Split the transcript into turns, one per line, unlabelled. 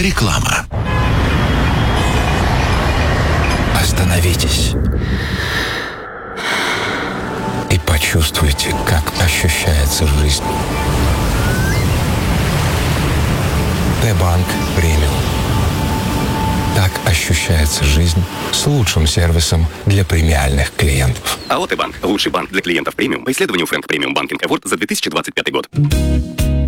Реклама.
Остановитесь и почувствуйте, как ощущается жизнь. Т-банк премиум. Так ощущается жизнь с лучшим сервисом для премиальных клиентов.
АО «Т-банк» – лучший банк для клиентов премиум по исследованию Frank Premium Banking Award за 2025 год.